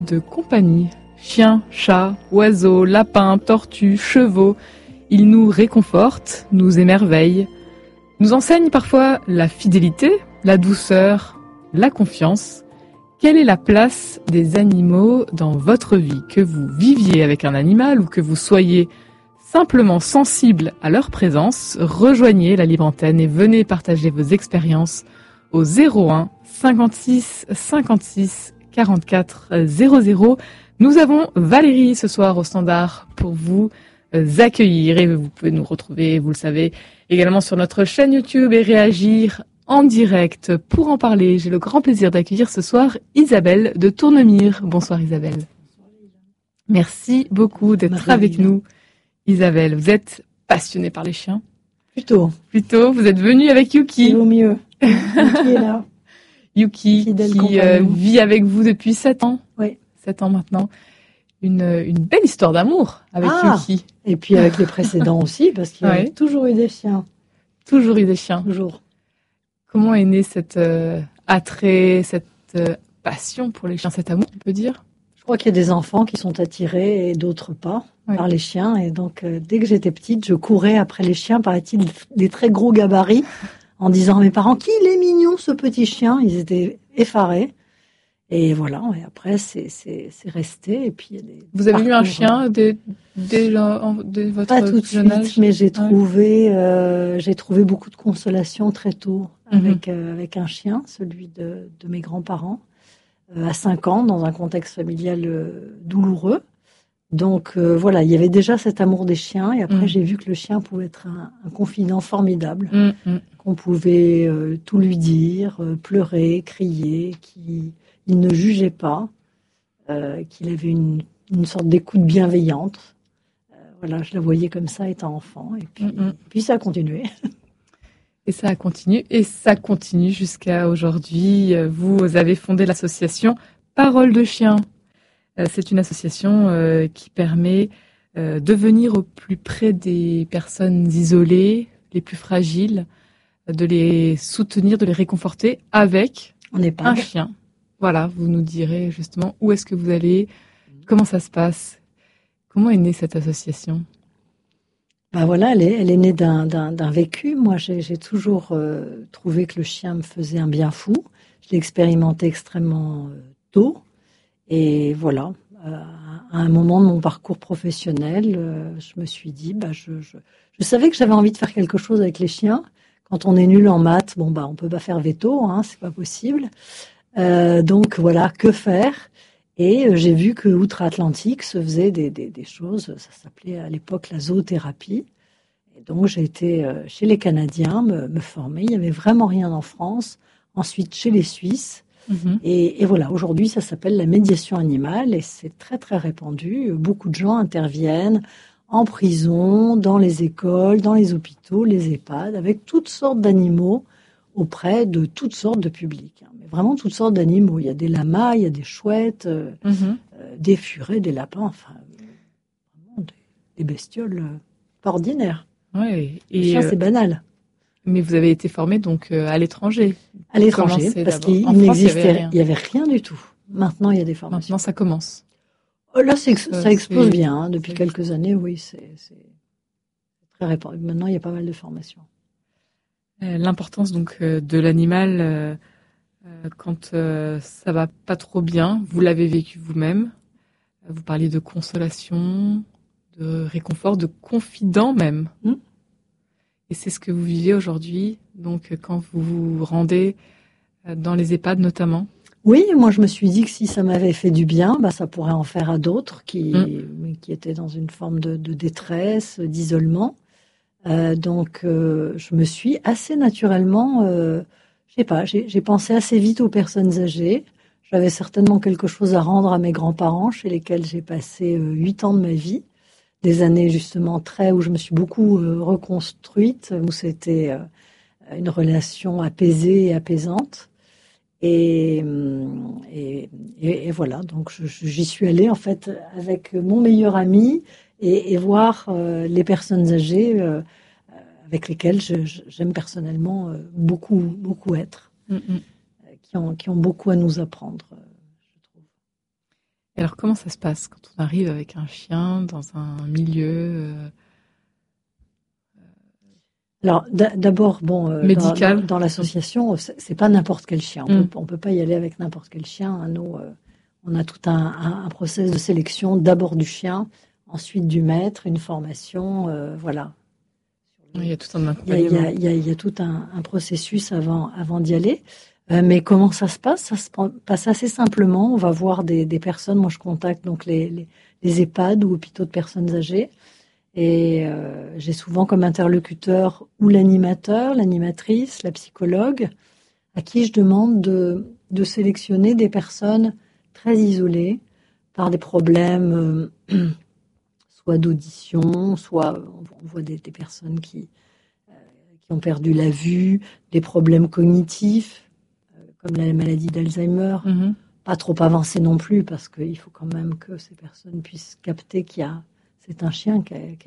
de compagnie. Chiens, chats, oiseaux, lapins, tortues, chevaux, ils nous réconfortent, nous émerveillent, nous enseignent parfois la fidélité, la douceur, la confiance. Quelle est la place des animaux dans votre vie? Que vous viviez avec un animal ou que vous soyez simplement sensible à leur présence, rejoignez la Libre Antenne et venez partager vos expériences au 01 56 56 44 00. Nous avons Valérie ce soir au standard pour vous accueillir et vous pouvez nous retrouver, vous le savez, également sur notre chaîne YouTube et réagir en direct. Pour en parler, j'ai le grand plaisir d'accueillir ce soir Isabelle de Tournemire. Bonsoir Isabelle. Merci beaucoup d'être avec nous. Isabelle, vous êtes passionnée par les chiens? Plutôt, vous êtes venue avec Yuki. Il vaut mieux. Yuki est là. Yuki, qui vit avec vous depuis 7 ans. Oui. 7 ans maintenant. Une belle histoire d'amour avec Yuki. Et puis avec les précédents aussi, parce qu'il y a toujours eu des chiens. Toujours eu des chiens. Toujours. Comment est né cet attrait, cette passion pour les chiens, cet amour, on peut dire? Je crois qu'il y a des enfants qui sont attirés et d'autres pas par les chiens. Et donc, dès que j'étais petite, je courais après les chiens, paraît-il, des très gros gabarits, en disant à mes parents, qu'il est mignon ce petit chien. Ils étaient effarés. Et voilà, et après, c'est resté. Et puis, vous avez eu un chien dès votre pas tout de jeune âge, suite, mais j'ai trouvé beaucoup de consolation très tôt avec un chien, celui de mes grands-parents. À 5 ans, dans un contexte familial douloureux. Donc voilà, il y avait déjà cet amour des chiens. Et après, j'ai vu que le chien pouvait être un confident formidable, qu'on pouvait tout lui dire, pleurer, crier, qu'il ne jugeait pas, qu'il avait une sorte d'écoute bienveillante. Voilà, je la voyais comme ça étant enfant. Et puis ça a continué. Et ça continue jusqu'à aujourd'hui. Vous avez fondé l'association Parole de Chien. C'est une association qui permet de venir au plus près des personnes isolées, les plus fragiles, de les soutenir, de les réconforter avec un chien. Voilà, vous nous direz justement où est-ce que vous allez, comment ça se passe, comment est née cette association? Ben voilà, elle est née d'un vécu. Moi, j'ai toujours trouvé que le chien me faisait un bien fou. Je l'ai expérimenté extrêmement tôt. Et voilà, à un moment de mon parcours professionnel, je me suis dit, je savais que j'avais envie de faire quelque chose avec les chiens. Quand on est nul en maths, on peut pas faire veto, c'est pas possible. Donc voilà, que faire? Et j'ai vu que outre-Atlantique se faisait des choses, ça s'appelait à l'époque la zoothérapie. Et donc j'ai été chez les Canadiens me former. Il y avait vraiment rien en France. Ensuite chez les Suisses. Et voilà, aujourd'hui ça s'appelle la médiation animale et c'est très très répandu. Beaucoup de gens interviennent en prison, dans les écoles, dans les hôpitaux, les EHPAD, avec toutes sortes d'animaux auprès de toutes sortes de publics. Mais vraiment toutes sortes d'animaux. Il y a des lamas, il y a des chouettes, des furets, des lapins, enfin, vraiment des bestioles pas ordinaires. Ouais, et ça, c'est banal. Mais vous avez été formé donc à l'étranger. À l'étranger, parce qu'il n'y avait rien du tout. Maintenant, il y a des formations. Maintenant, ça commence. Là, ça explose bien. Depuis quelques années, oui, c'est très répandu. Maintenant, il y a pas mal de formations. L'importance donc de l'animal quand ça va pas trop bien, vous l'avez vécu vous-même. Vous parliez de consolation, de réconfort, de confident même. Et c'est ce que vous vivez aujourd'hui, donc quand vous vous rendez dans les EHPAD notamment. Oui, moi je me suis dit que si ça m'avait fait du bien, ça pourrait en faire à d'autres qui étaient dans une forme de détresse, d'isolement. Donc je me suis assez naturellement, j'ai pensé assez vite aux personnes âgées. J'avais certainement quelque chose à rendre à mes grands-parents, chez lesquels j'ai passé 8 ans de ma vie. Des années justement où je me suis beaucoup reconstruite, où c'était une relation apaisée et apaisante. Et voilà, donc j'y suis allée en fait avec mon meilleur ami et voir les personnes âgées avec lesquelles j'aime personnellement beaucoup être, qui ont beaucoup à nous apprendre, je trouve. Et alors, comment ça se passe quand on arrive avec un chien dans un milieu Alors d'abord, médical? dans l'association, c'est pas n'importe quel chien. Mm. On peut pas y aller avec n'importe quel chien. Hein. Nous, on a tout un process de sélection. D'abord du chien, ensuite du maître, une formation, voilà. Il y a tout un accompagnement. Il y a tout un processus avant d'y aller. Mais comment ça se passe? Ça se passe assez simplement. On va voir des personnes. Moi, je contacte donc les EHPAD ou hôpitaux de personnes âgées. Et j'ai souvent comme interlocuteur ou l'animateur, l'animatrice, la psychologue, à qui je demande de sélectionner des personnes très isolées par des problèmes soit d'audition, soit on voit des personnes qui ont perdu la vue, des problèmes cognitifs, comme la maladie d'Alzheimer, pas trop avancés non plus, parce qu'il faut quand même que ces personnes puissent capter c'est un chien qui est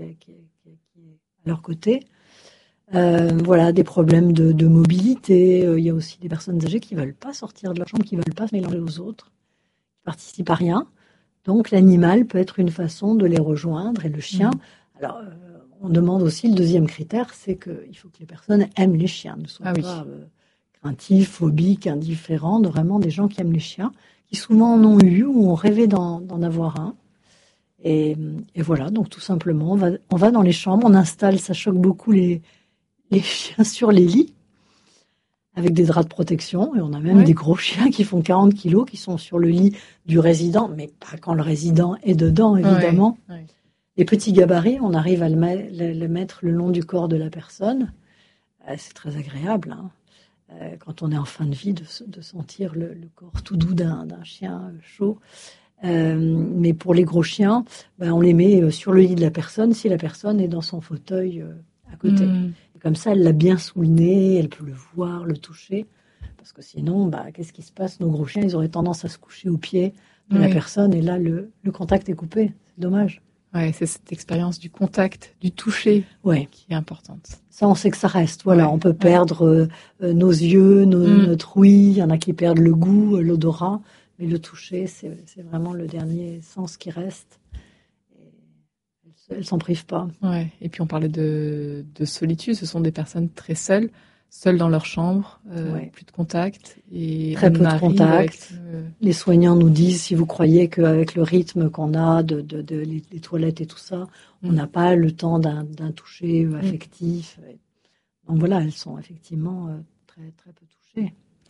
à leur côté. Voilà, des problèmes de mobilité. Il y a aussi des personnes âgées qui ne veulent pas sortir de leur chambre, qui ne veulent pas se mélanger aux autres, qui ne participent à rien. Donc l'animal peut être une façon de les rejoindre. Et le chien, alors on demande aussi, le deuxième critère, c'est qu'il faut que les personnes aiment les chiens, ne soient pas craintifs, phobiques, indifférents, vraiment des gens qui aiment les chiens, qui souvent en ont eu ou ont rêvé d'en avoir un. Et voilà, donc tout simplement, on va dans les chambres, on installe, ça choque beaucoup les chiens sur les lits, avec des draps de protection, et on a même des gros chiens qui font 40 kilos, qui sont sur le lit du résident, mais pas quand le résident est dedans, évidemment. Les petits gabarits, on arrive à le mettre le long du corps de la personne. C'est très agréable, hein, quand on est en fin de vie, de sentir le corps tout doux d'un chien chaud. Mais pour les gros chiens, on les met sur le lit de la personne si la personne est dans son fauteuil à côté. Et comme ça, elle l'a bien sous le nez, elle peut le voir, le toucher. Parce que sinon, qu'est-ce qui se passe? Nos gros chiens, ils auraient tendance à se coucher aux pieds de la personne, et là, le contact est coupé. C'est dommage. Ouais, c'est cette expérience du contact, du toucher qui est importante. Ça, on sait que ça reste. Voilà, on peut perdre nos yeux, notre ouïe. Il y en a qui perdent le goût, l'odorat. Mais le toucher, c'est vraiment le dernier sens qui reste. Elles s'en privent pas. Ouais. Et puis on parlait de solitude. Ce sont des personnes très seules dans leur chambre, plus de contact. Et très peu de contact. Les soignants nous disent, si vous croyez qu'avec le rythme qu'on a les toilettes et tout ça, on n'a pas le temps d'un toucher affectif. Donc voilà, elles sont effectivement très, très peu touchées.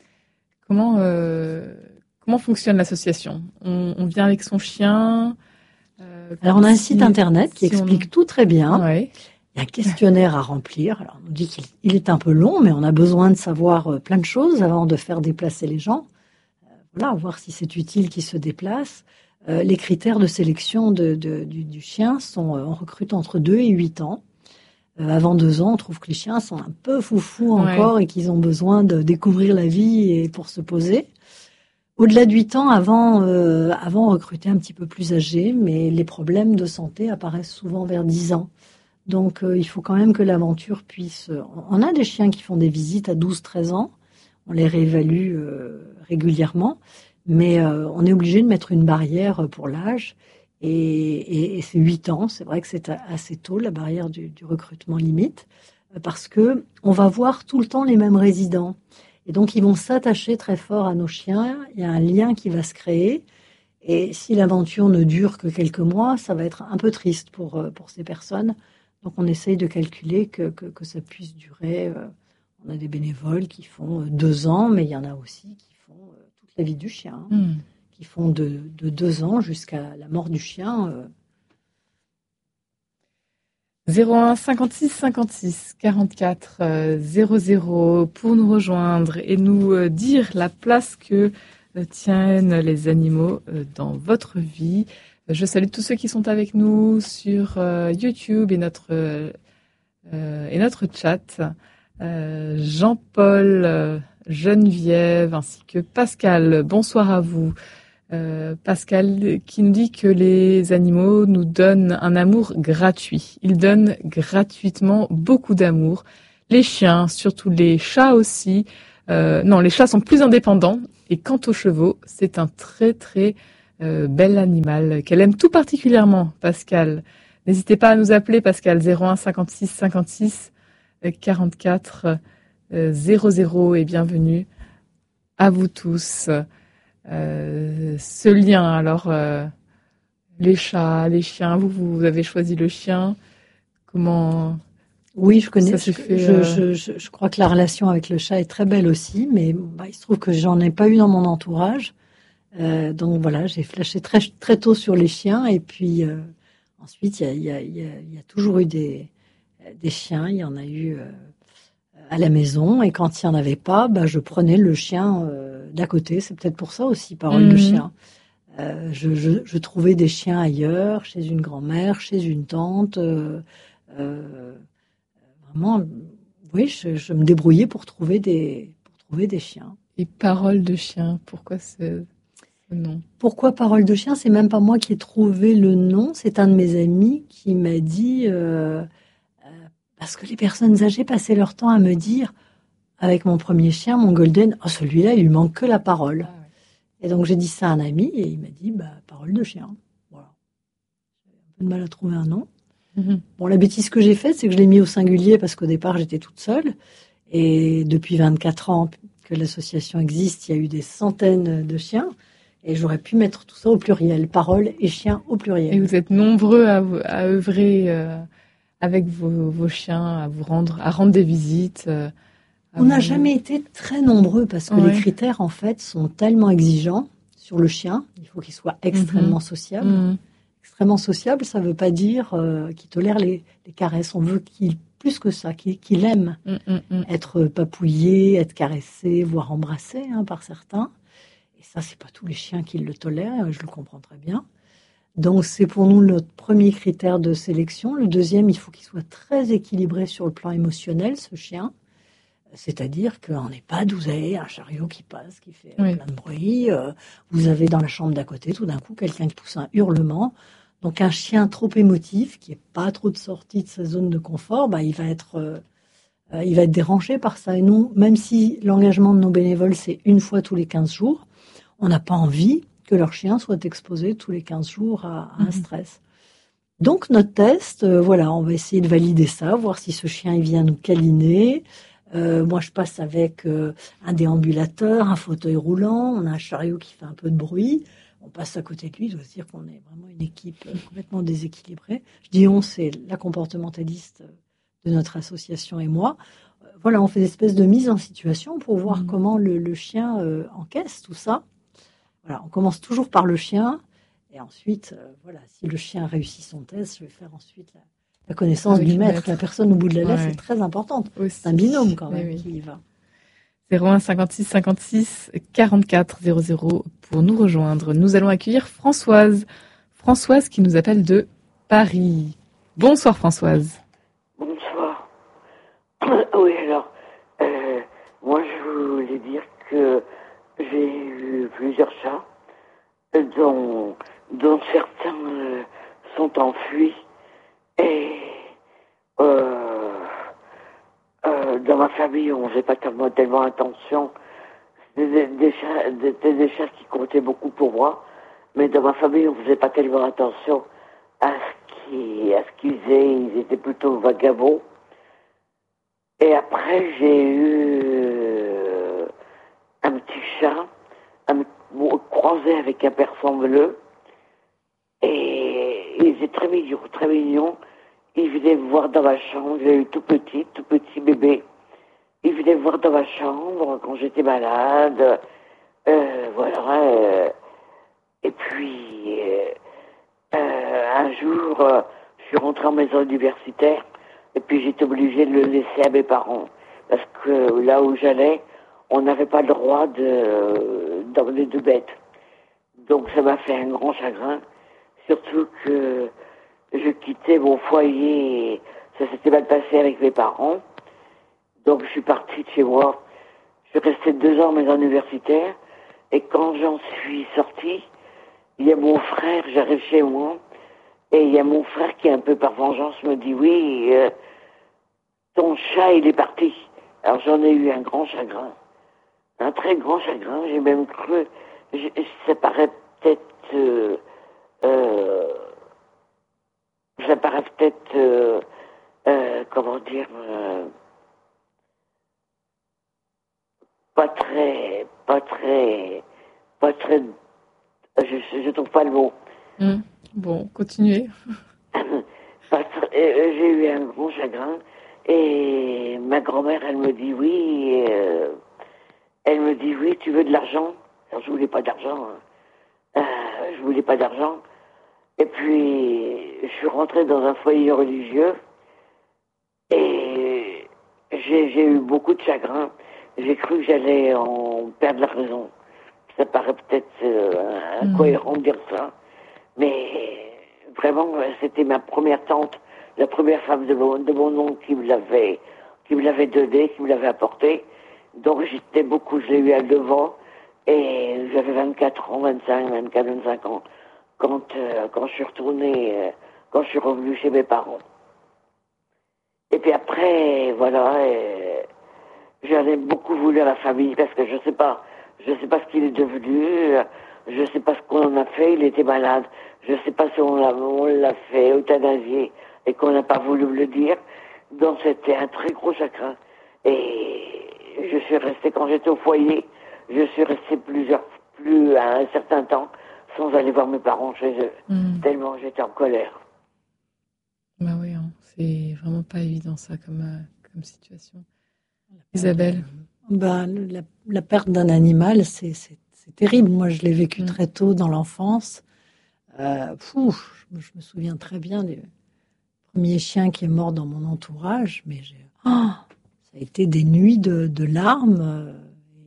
Comment fonctionne l'association? On vient avec son chien. Alors, on a un site internet qui explique tout très bien. Ouais. Il y a un questionnaire à remplir. Alors, on nous dit qu'il est un peu long, mais on a besoin de savoir plein de choses avant de faire déplacer les gens. Voilà, voir si c'est utile qu'ils se déplacent. Les critères de sélection du chien sont, on recrute entre 2 et 8 ans. Avant 2 ans, on trouve que les chiens sont un peu foufous encore et qu'ils ont besoin de découvrir la vie et pour se poser. Au-delà de 8 ans, avant, on recrutait un petit peu plus âgé, mais les problèmes de santé apparaissent souvent vers 10 ans. Donc, il faut quand même que l'aventure puisse... On a des chiens qui font des visites à 12-13 ans. On les réévalue régulièrement. Mais on est obligé de mettre une barrière pour l'âge. Et c'est 8 ans. C'est vrai que c'est assez tôt, la barrière du recrutement limite. Parce que on va voir tout le temps les mêmes résidents. Et donc, ils vont s'attacher très fort à nos chiens. Il y a un lien qui va se créer. Et si l'aventure ne dure que quelques mois, ça va être un peu triste pour ces personnes. Donc, on essaye de calculer que ça puisse durer. On a des bénévoles qui font 2 ans, mais il y en a aussi qui font toute la vie du chien, qui font de 2 ans jusqu'à la mort du chien. 01 56 56 44 00 pour nous rejoindre et nous dire la place que tiennent les animaux dans votre vie. Je salue tous ceux qui sont avec nous sur YouTube et notre chat. Jean-Paul, Geneviève ainsi que Pascal, bonsoir à vous. Pascal qui nous dit que les animaux nous donnent un amour gratuit. Ils donnent gratuitement beaucoup d'amour. Les chiens, surtout les chats aussi. Non, les chats sont plus indépendants. Et quant aux chevaux, c'est un très très bel animal qu'elle aime tout particulièrement, Pascal. N'hésitez pas à nous appeler, Pascal, 01 56 56 44 00 et bienvenue à vous tous. Ce lien, alors, les chats, les chiens, vous avez choisi le chien. Comment Oui, je connais. ça s'est fait Je crois que la relation avec le chat est très belle aussi, mais il se trouve que j'en ai pas eu dans mon entourage. Donc voilà, j'ai flashé très, très tôt sur les chiens. Et puis ensuite, il y a toujours eu des chiens. Il y en a eu à la maison. Et quand il n'y en avait pas, je prenais le chien d'à côté. C'est peut-être pour ça aussi, parole de chien. Je trouvais des chiens ailleurs, chez une grand-mère, chez une tante. Vraiment, oui, je me débrouillais pour trouver des chiens. Et parole de chien, pourquoi ce nom? Pourquoi parole de chien? C'est même pas moi qui ai trouvé le nom, c'est un de mes amis qui m'a dit, parce que les personnes âgées passaient leur temps à me dire, avec mon premier chien, mon golden, oh, celui-là, il lui manque que la parole. Ah ouais. Et donc j'ai dit ça à un ami et il m'a dit, parole de chien. Voilà. J'ai un peu de mal à trouver un nom. Bon, la bêtise que j'ai faite, c'est que je l'ai mis au singulier parce qu'au départ, j'étais toute seule. Et depuis 24 ans que l'association existe, il y a eu des centaines de chiens. Et j'aurais pu mettre tout ça au pluriel, parole et chiens au pluriel. Et vous êtes nombreux à œuvrer avec vos chiens, à rendre des visites. On n'a jamais été très nombreux parce que les critères, en fait, sont tellement exigeants sur le chien. Il faut qu'il soit extrêmement sociable. Extrêmement sociable, ça ne veut pas dire qu'il tolère les caresses. On veut plus que ça, qu'il aime être papouillé, être caressé, voire embrassé par certains. Et ça, c'est pas tous les chiens qui le tolèrent, je le comprends très bien. Donc, c'est pour nous notre premier critère de sélection. Le deuxième, il faut qu'il soit très équilibré sur le plan émotionnel, ce chien. C'est-à-dire qu'en EHPAD, vous avez un chariot qui passe, qui fait plein de bruit. Vous avez dans la chambre d'à côté, tout d'un coup, quelqu'un qui pousse un hurlement. Donc, un chien trop émotif, qui n'est pas trop de sortie de sa zone de confort, il va être dérangé par ça. Et nous, même si l'engagement de nos bénévoles, c'est une fois tous les 15 jours, on n'a pas envie que leur chien soit exposé tous les 15 jours à un stress. Donc, notre test, on va essayer de valider ça, voir si ce chien il vient nous câliner. Moi, je passe avec un déambulateur, un fauteuil roulant, on a un chariot qui fait un peu de bruit. On passe à côté de lui, je dois dire qu'on est vraiment une équipe complètement déséquilibrée. Je dis on, c'est la comportementaliste de notre association et moi. On fait des espèces de mise en situation pour voir comment le chien encaisse tout ça. Voilà, on commence toujours par le chien et ensuite, si le chien réussit son test, je vais faire ensuite la connaissance du maître. La personne au bout de la laisse est très importante. Aussi. C'est un binôme quand même qui y va. 01 56 56 44 00 pour nous rejoindre. Nous allons accueillir Françoise. Françoise qui nous appelle de Paris. Bonsoir Françoise. Bonsoir. Oui, alors, moi je voulais dire que j'ai eu plusieurs chats, dont certains sont enfuis. Et dans ma famille, on ne faisait pas tellement attention. C'était des chats qui comptaient beaucoup pour moi, mais dans ma famille, on ne faisait pas tellement attention à ce qu'ils faisaient. Ils étaient plutôt vagabonds. Et après, j'ai eu un petit chat, croisé avec un persan bleu. Et il était très mignon, très mignon. Il venait me voir dans ma chambre. J'ai eu tout petit bébé. Il venait me voir dans ma chambre quand j'étais malade. Et puis, un jour, je suis rentré en maison universitaire. Et puis, j'étais obligé de le laisser à mes parents. Parce que là où j'allais, on n'avait pas le droit d'emmener de bêtes. Donc, ça m'a fait un grand chagrin. Surtout que je quittais mon foyer, ça s'était mal passé avec mes parents. Donc je suis partie de chez moi. Je suis restée 2 ans en maison universitaire. Et quand j'en suis sortie, il y a mon frère, j'arrive chez moi, et il y a mon frère qui, un peu par vengeance, me dit « Oui, ton chat, il est parti. » Alors j'en ai eu un grand chagrin. Un très grand chagrin. J'ai même cru, ça paraît peut-être, comment dire, je trouve pas le mot. Bon, continuez. J'ai eu un gros chagrin et ma grand-mère, elle me dit oui, tu veux de l'argent? Alors je voulais pas d'argent. Je voulais pas d'argent. Et puis je suis rentrée dans un foyer religieux et j'ai eu beaucoup de chagrin. J'ai cru que j'allais en perdre la raison. Ça paraît peut-être incohérent de dire ça, mais vraiment, c'était ma première tante, la première femme de mon oncle qui me l'avait donné, qui me l'avait apporté. Donc j'étais beaucoup, je l'ai eu à 9 ans, et j'avais 24 ans, 25 ans, quand je suis retournée, quand je suis revenue chez mes parents. Et puis après, voilà, j'en ai beaucoup voulu à la famille, parce que je sais pas ce qu'il est devenu, je sais pas ce qu'on en a fait, il était malade, je sais pas si on l'a fait euthanasier et qu'on n'a pas voulu me le dire. Donc c'était un très gros chagrin. Et je suis restée, quand j'étais au foyer, je suis restée à un certain temps sans aller voir mes parents chez eux, tellement j'étais en colère. Bah oui, hein, c'est vraiment pas évident ça comme situation. Isabelle? La perte d'un animal, c'est terrible. Moi, je l'ai vécu très tôt dans l'enfance. Je me souviens très bien du premier chien qui est mort dans mon entourage, mais ça a été des nuits de larmes.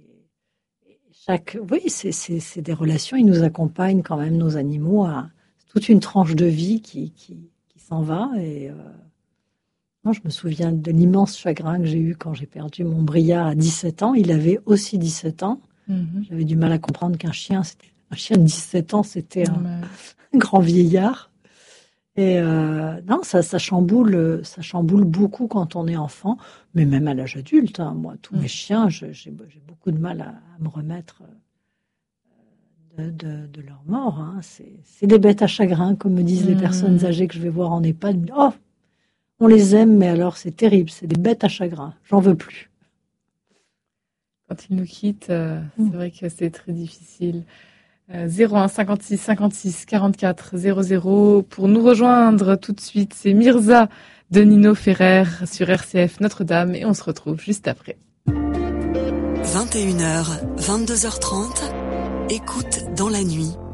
Oui, c'est des relations. Ils nous accompagnent quand même, nos animaux, à toute une tranche de vie qui s'en va. Et je me souviens de l'immense chagrin que j'ai eu quand j'ai perdu mon Briard à 17 ans. Il avait aussi 17 ans. J'avais du mal à comprendre qu'un chien de 17 ans, c'était un grand vieillard. Et ça chamboule beaucoup quand on est enfant, mais même à l'âge adulte. Moi, tous mes chiens, j'ai beaucoup de mal à me remettre de leur mort. C'est des bêtes à chagrin, comme me disent les personnes âgées que je vais voir en EHPAD. Oh, on les aime, mais alors c'est terrible, c'est des bêtes à chagrin. J'en veux plus. Quand ils nous quittent, c'est vrai que c'est très difficile. 01 56 56 44 00 pour nous rejoindre tout de suite. C'est Mirza de Nino Ferrer sur RCF Notre-Dame et on se retrouve juste après. 21h, 22h30, écoute dans la nuit.